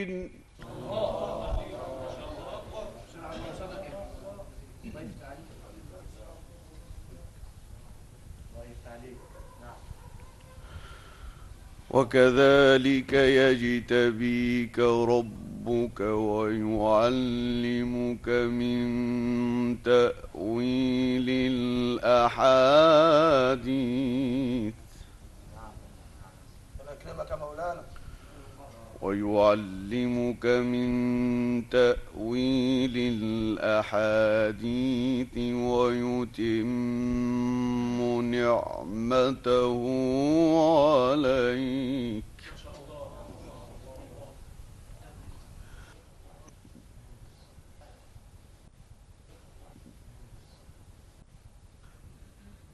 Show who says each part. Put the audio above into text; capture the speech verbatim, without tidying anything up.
Speaker 1: وكذلك يجتبيك ربك ويعلمك من تأويل الأحاديث ويعلمك من تأويل الأحاديث ويتم نعمته عليك